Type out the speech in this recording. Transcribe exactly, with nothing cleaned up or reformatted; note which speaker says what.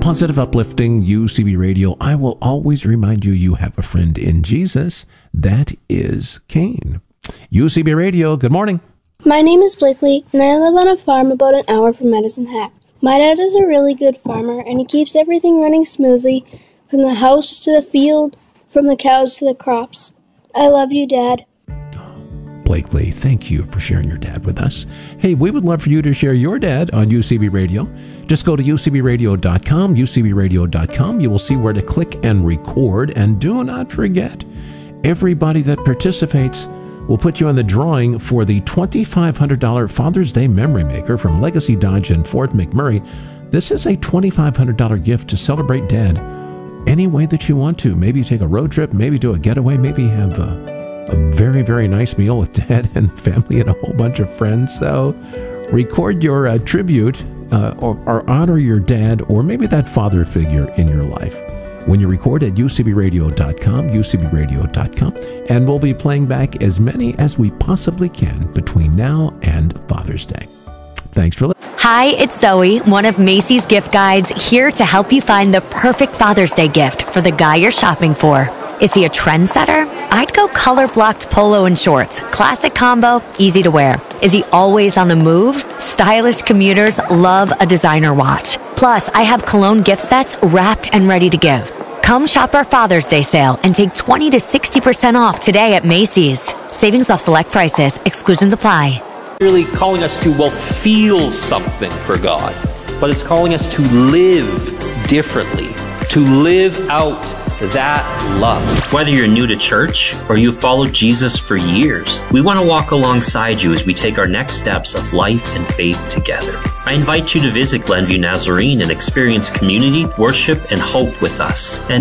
Speaker 1: positive, uplifting U C B Radio. I will always remind you, you have a friend in Jesus. That is Cain. U C B Radio, good morning.
Speaker 2: My name is Blakely, and I live on a farm about an hour from Medicine Hat. My dad is a really good farmer, and he keeps everything running smoothly, from the house to the field, from the cows to the crops. I love you, Dad.
Speaker 1: Blakely, thank you for sharing your dad with us. Hey, we would love for you to share your dad on U C B Radio. Just go to U C B radio dot com, U C B radio dot com. You will see where to click and record. And do not forget, everybody that participates will put you on the drawing for the twenty-five hundred dollars Father's Day Memory Maker from Legacy Dodge and Fort McMurray. This is a twenty-five hundred dollars gift to celebrate Dad any way that you want to. Maybe take a road trip, maybe do a getaway, maybe have a A very, very nice meal with Dad and the family and a whole bunch of friends. So record your uh, tribute uh, or, or honor your dad or maybe that father figure in your life when you record at U C B radio dot com, U C B radio dot com. And we'll be playing back as many as we possibly can between now and Father's Day. Thanks for listening.
Speaker 3: Hi, it's Zoe, one of Macy's gift guides, here to help you find the perfect Father's Day gift for the guy you're shopping for. Is he a trendsetter? I'd go color-blocked polo and shorts. Classic combo, easy to wear. Is he always on the move? Stylish commuters love a designer watch. Plus, I have cologne gift sets wrapped and ready to give. Come shop our Father's Day sale and take twenty to sixty percent off today at Macy's. Savings off select prices. Exclusions apply.
Speaker 4: Really calling us to, well, feel something for God, but it's calling us to live differently, to live out that love.
Speaker 5: Whether you're new to church or you've followed Jesus for years, we want to walk alongside you as we take our next steps of life and faith together. I invite you to visit Glenview Nazarene and experience community, worship, and hope with us. And